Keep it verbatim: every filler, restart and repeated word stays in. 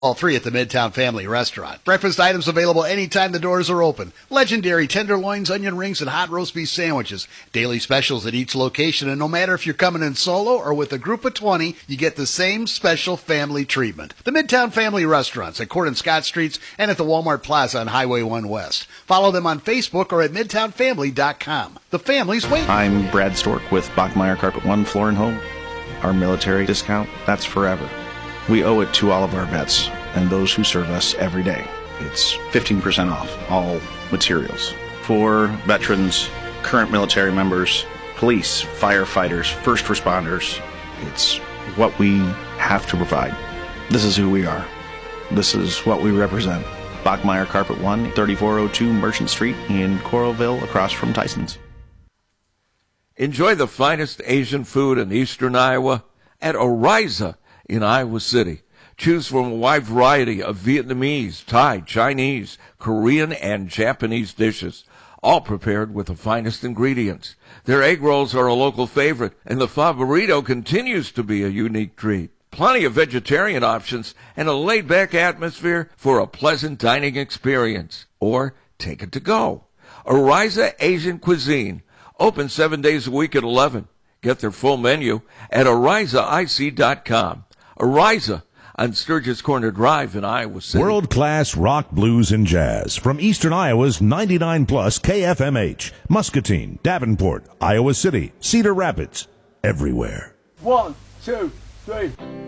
All three at the Midtown Family Restaurant. Breakfast items available anytime the doors are open. Legendary tenderloins, onion rings, and hot roast beef sandwiches. Daily specials at each location, and no matter if you're coming in solo or with a group of twenty, you get the same special family treatment. The Midtown Family Restaurants at Court and Scott Streets and at the Walmart Plaza on Highway one West. Follow them on Facebook or at midtown family dot com. The family's waiting. I'm Brad Stork with Bachmeyer Carpet One Floor and Home. Our military discount, that's forever. We owe it to all of our vets and those who serve us every day. It's fifteen percent off all materials. For veterans, current military members, police, firefighters, first responders, it's what we have to provide. This is who we are. This is what we represent. Bachmeyer Carpet One, thirty-four oh two Merchant Street in Coralville, across from Tyson's. Enjoy the finest Asian food in eastern Iowa at Oriza in Iowa City. Choose from a wide variety of Vietnamese, Thai, Chinese, Korean, and Japanese dishes, all prepared with the finest ingredients. Their egg rolls are a local favorite, and the pho burrito continues to be a unique treat. Plenty of vegetarian options and a laid-back atmosphere for a pleasant dining experience. Or take it to go. Oriza Asian Cuisine, open seven days a week at eleven. Get their full menu at oriza I C dot com. Oriza on Sturgis Corner Drive in Iowa City. World-class rock, blues, and jazz from Eastern Iowa's ninety-nine plus K F M H. Muscatine, Davenport, Iowa City, Cedar Rapids, everywhere. One, two, three.